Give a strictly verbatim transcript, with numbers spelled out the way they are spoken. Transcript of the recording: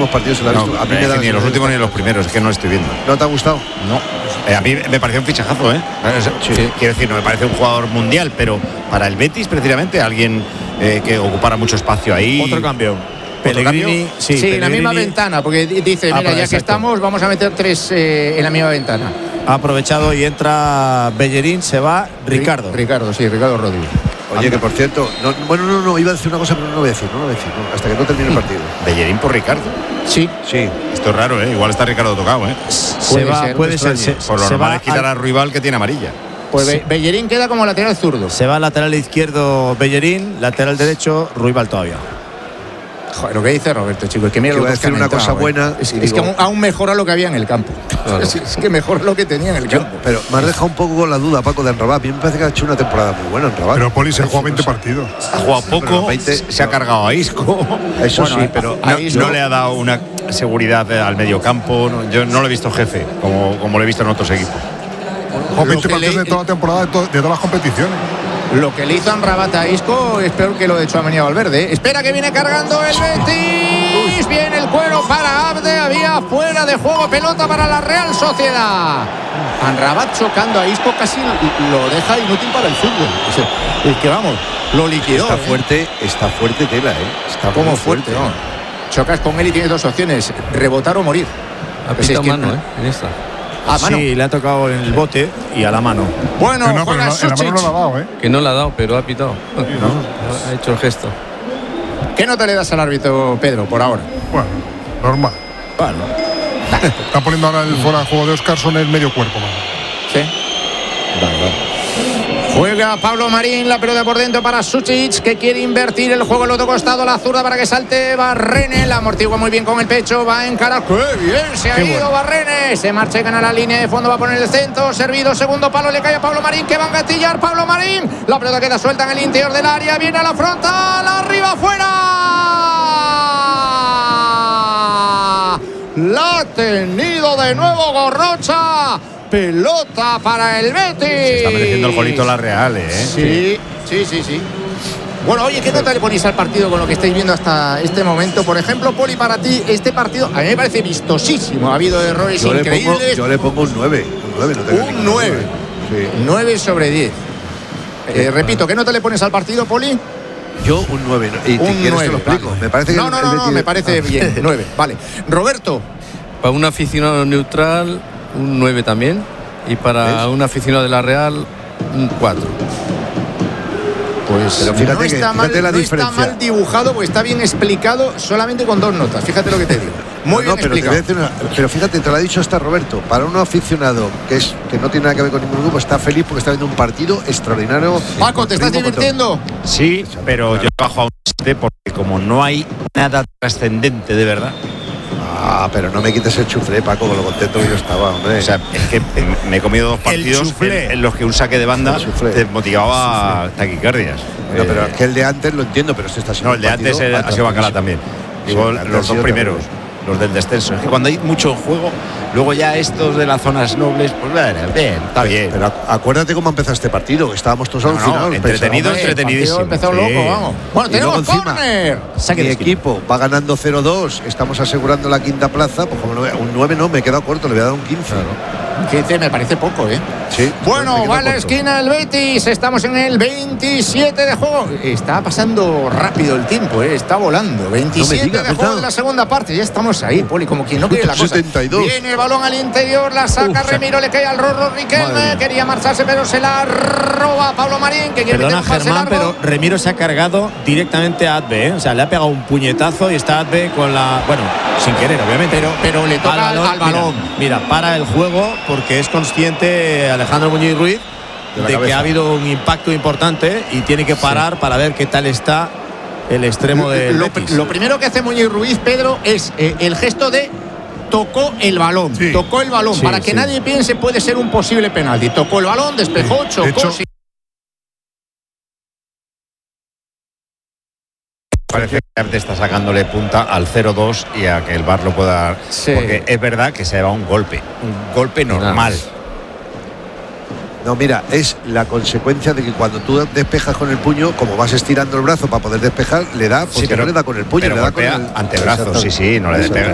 partidos se la ha visto. No, a mí me da ni en los últimos ni en los primeros, es que no estoy viendo. ¿No te ha gustado? No. Eh, a mí me pareció un fichajazo, ¿eh? Sí. Sí. Quiero decir, no me parece un jugador mundial, pero para el Betis, precisamente, alguien eh, que ocupara mucho espacio ahí. Otro cambio. Pellegrini, sí, sí en la misma ventana, porque dice, mira, ah, ya exacto. que estamos, vamos a meter tres eh, en la misma ventana. Ha aprovechado y entra Bellerín, se va Ricardo. Ricardo, sí, Ricardo Rodríguez. Oye, que por cierto, no, bueno, no, no, iba a decir una cosa, pero no lo voy a decir, no lo voy a decir, no, hasta que no termine el partido. Bellerín por Ricardo. Sí. Sí. Esto es raro, ¿eh? Igual está Ricardo tocado, ¿eh? Se puede va, ser, puede ser. Se, por lo normal es quitar a Ruibal, que tiene amarilla. Pues sí. Bellerín queda como lateral zurdo. Se va lateral izquierdo Bellerín, lateral derecho Ruibal todavía. Joder, lo que dice Roberto, chicos, es que mira que lo que decir una entrado, cosa buena. Es, es digo, que aún mejora lo que había en el campo. Claro. Es, es que mejora lo que tenía en el Yo, campo. Pero me has dejado un poco con la duda, Paco, de Enrabat. A mí me parece que ha hecho una temporada muy buena Enrabat. Pero Poli se ha jugado veinte partidos. Ha jugado poco, veinte, se ha cargado a Isco. Eso bueno, sí, pero no, no le ha dado una seguridad al medio campo. No, yo no lo he visto jefe, como, como lo he visto en otros equipos. Jugó veinte partidos le, de toda la temporada, de, to, de todas las competiciones. Lo que le hizo Amrabat a Isco es peor que lo de Tchouaméni a Valverde. ¿eh? Espera que viene cargando el Betis. Viene el cuero para Abde. Había fuera de juego, pelota para la Real Sociedad. Amrabat chocando a Isco casi lo deja inútil para el fútbol. Es que vamos, lo liquidó. Está ¿eh? fuerte, está fuerte Tela, ¿eh? Está como fuerte, ¿no? Chocas con él y tienes dos opciones: rebotar o morir. Ha pitado pues mano, ¿eh? En esta. Ah, sí, le ha tocado en el bote y a la mano. Bueno, no, pero no, en la mano no la ha dado, ¿eh? Que no la ha dado, pero ha pitado. Sí, ¿no? Ha hecho el gesto. ¿Qué nota le das al árbitro, Pedro, por ahora? Bueno, normal. Bueno. Está poniendo ahora el fuera de juego de Oscarson el medio cuerpo, man. Sí. Vale, vale. Juega Pablo Marín, la pelota por dentro para Suchich, que quiere invertir el juego al otro costado, la zurda para que salte Barrene, la amortigua muy bien con el pecho, va a encarar, ¡qué bien se ha Qué ido bueno. Barrene! Se marcha y gana la línea de fondo, va a poner el centro, servido, segundo palo, le cae a Pablo Marín, que va a engatillar Pablo Marín, la pelota queda suelta en el interior del área, viene a la frontal, arriba, afuera. La ha tenido de nuevo Gorrocha. Pelota para el Betis. Se está mereciendo el golito la Real, ¿eh? Sí, sí, sí, sí. Bueno, oye, ¿qué nota le ponéis al partido con lo que estáis viendo hasta este momento? Por ejemplo, Poli, para ti, este partido a mí me parece vistosísimo. Ha habido errores yo increíbles. Le pongo, yo le pongo un nueve. Un nueve, no tengo un nueve. Sí. nueve sobre diez. Eh, repito, ¿qué nota le pones al partido, Poli? Yo un nueve. Y un quieres nueve, te lo explico. Vale. Me parece que no, no, el, no, el no, me parece bien. nueve, vale. Roberto. Para un aficionado neutral, un nueve también. Y para ¿ves? Un aficionado de la Real, un cuatro. Pues pero fíjate, no, está, que, mal, fíjate la no está mal dibujado, pues está bien explicado solamente con dos notas. Fíjate lo que te digo. Muy no, bien pero explicado. Te una, pero fíjate, te lo ha dicho hasta Roberto. Para un aficionado que es que no tiene nada que ver con ningún grupo, está feliz porque está viendo un partido extraordinario. Paco, ¿te estás divirtiendo? Sí, pero yo bajo a un siete porque como no hay nada trascendente de verdad. Ah, pero no me quites el chuflé, Paco, con lo contento que yo estaba, hombre. O sea, es que me he comido dos partidos en, en los que un saque de banda te motivaba taquicardias. No, pero es que el de antes lo entiendo, pero este está siendo No, el de antes era, ha sido bacala también. Digo, sí, los dos primeros, también. Los del descenso. Es que cuando hay mucho juego, luego ya estos de las zonas nobles, pues bien, bien está bien. Pero acuérdate cómo empezó este partido, que estábamos todos no, alucinados. No, entretenido, pensaba, entretenidísimo. Empezó sí. loco, vamos. Bueno, tenemos córner. Mi equipo va ganando cero dos, estamos asegurando la quinta plaza, pues como no, un nueve no, me he quedado corto, le voy a dar un quince. Claro. quince me parece poco, ¿eh? Sí. Bueno, va a la esquina el Betis, estamos en el veintisiete de juego. Está pasando rápido el tiempo, ¿eh? Está volando. veintisiete no digas, de juego de la segunda parte, ya estamos ahí, Poli, como quien no quiere la cosa. setenta y dos. Viene el balón al interior, la saca Uf, Remiro, le cae al Rorro Riquelme, quería marcharse, pero se la roba Pablo Marín, que quiere Perdona, meter un pase Germán, largo. Pero Remiro se ha cargado directamente a Adbe, ¿eh? O sea, le ha pegado un puñetazo y está Adbe con la... Bueno, sin querer, obviamente. Pero, pero le toca al, al balón. Mira, mira, para el juego porque es consciente Alejandro Muñiz Ruiz de, de que ha habido un impacto importante y tiene que parar sí. para ver qué tal está el extremo de lo, lo primero que hace Muñiz Ruiz, Pedro, es eh, el gesto de tocó el balón, sí. tocó el balón, sí, para que sí. nadie piense puede ser un posible penalti. Tocó el balón, despejó, sí. chocó. Hecho, sí. Parece que te está sacándole punta al cero dos y a que el V A R lo pueda... Sí. Porque es verdad que se va un golpe, un golpe normal. No, mira, es la consecuencia de que cuando tú despejas con el puño, como vas estirando el brazo para poder despejar, le da, porque sí, pero, no le da con el puño, pero le da golpea con el antebrazo, sí, sí, no le despega.